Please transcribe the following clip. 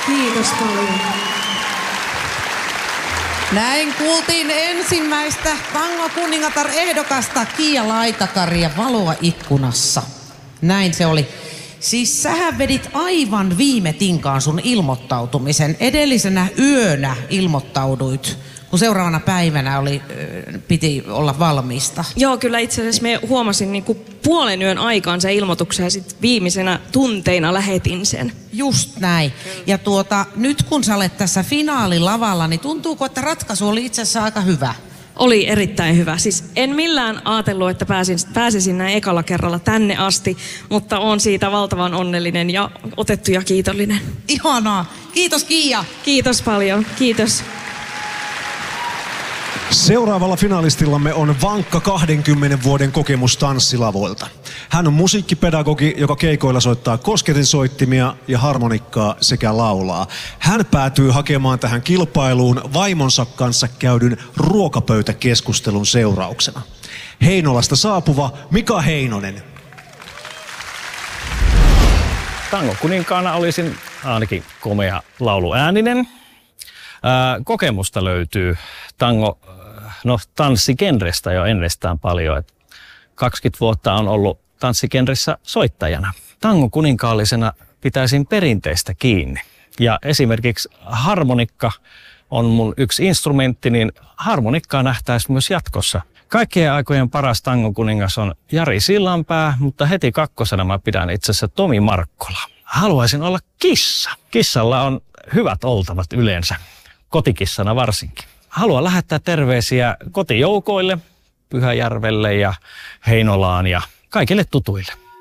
Kiitos paljon. Näin kuultiin ensimmäistä tangokuningatar-ehdokasta Kiia Laitakari ja Valoa ikkunassa. Näin se oli. Siis sähän vedit aivan viime tinkaan sun ilmoittautumisen. Edellisenä yönä ilmoittauduit, kun seuraavana päivänä piti olla valmista. Joo, kyllä itse asiassa me huomasin niin kuin puolen yön aikaan se ilmoituksen ja sitten viimeisenä tunteina lähetin sen. Just näin. Ja nyt kun sä olet tässä finaalilavalla, niin tuntuuko, että ratkaisu oli itse asiassa aika hyvä? Oli erittäin hyvä. Siis en millään ajatellut, että pääsisin näin ekalla kerralla tänne asti, mutta on siitä valtavan onnellinen ja otettu ja kiitollinen. Ihanaa. Kiitos Kiia. Kiitos paljon. Kiitos. Seuraavalla finalistillamme on vankka 20 vuoden kokemus tanssilavoilta. Hän on musiikkipedagogi, joka keikoilla soittaa kosketinsoittimia ja harmonikkaa sekä laulaa. Hän päätyy hakemaan tähän kilpailuun vaimonsa kanssa käydyn ruokapöytäkeskustelun seurauksena. Heinolasta saapuva Mika Heinonen. Tangokuninkaana olisin ainakin komea lauluääninen. Kokemusta löytyy tanssigenrestä jo ennestään paljon. 20 vuotta on ollut tanssigenressä soittajana. Tangokuниnkaallisena pitäisin perinteistä kiinni. Ja esimerkiksi harmonikka on mun yksi instrumentti, niin harmonikkaa nähtäisi myös jatkossa. Kaikkien aikojen paras tangokuningas on Jari Sillanpää, mutta heti kakkosena mä pidän itse asiassa Tomi Markkola. Haluaisin olla kissa. Kissalla on hyvät oltavat yleensä, kotikissana varsinkin. Haluan lähettää terveisiä kotijoukoille, Pyhäjärvelle ja Heinolaan ja kaikille tutuille.